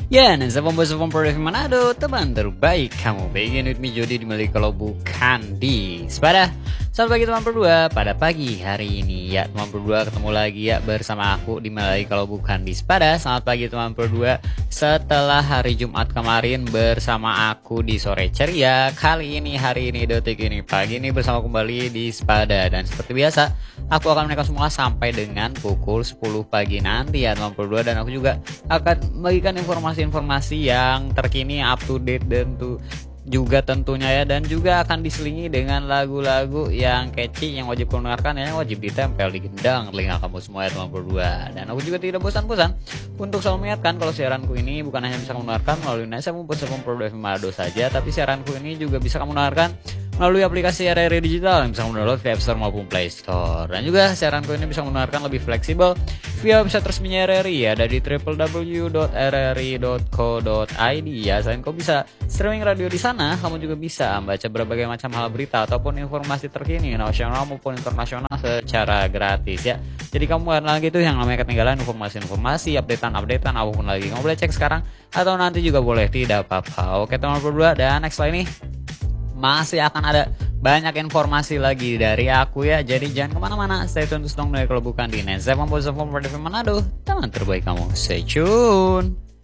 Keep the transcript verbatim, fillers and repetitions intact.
Ya, nah saya pembawa Prof Manado, teman terbaik kamu. Begin with me Jody di Meli kalau bukan di Sepada. Selamat pagi teman berdua pada pagi hari ini ya, teman berdua ketemu lagi ya bersama aku di Meli kalau bukan di Sepada. Selamat pagi teman berdua setelah hari Jumat kemarin bersama aku di sore ceria. Kali ini hari ini detik ini pagi ini bersama kembali di Sepada, dan seperti biasa aku akan menekan semua sampai dengan pukul sepuluh pagi nanti ya teman berdua, dan aku juga akan membagikan informasi-informasi yang terkini, up to date, dan tuh juga tentunya ya, dan juga akan diselingi dengan lagu-lagu yang catchy yang wajib kamu dengarkan ya, yang wajib ditempel di gendang telinga kamu semua ya teman berdua. Dan aku juga tidak bosan-bosan untuk selalu mengingatkan kalau siaranku ini bukan hanya bisa kamu dengarkan melalui Nasa Mumpun Prof Manado saja, tapi siaranku ini juga bisa kamu dengarkan melalui aplikasi R R I Digital yang bisa kamu download via App Store maupun Play Store. Dan juga siaranku ini bisa kamu dengarkan lebih fleksibel via website resminya R R I ya, dari w w w dot r r i dot co dot i d ya. Selain kau bisa streaming radio di sana, kamu juga bisa membaca berbagai macam hal berita ataupun informasi terkini nasional maupun internasional secara gratis ya. Jadi kamu gak lagi tuh yang namanya ketinggalan informasi-informasi, updatean-updatean apapun lagi. Kamu boleh cek sekarang atau nanti juga boleh, tidak apa-apa. Oke teman berdua, dan next line nih masih akan ada banyak informasi lagi dari aku ya. Jadi jangan kemana-mana, stay tune terus dong dari kalau bukan di Nesa Pembawa Prof Manado, teman terbaik kamu. Stay tune.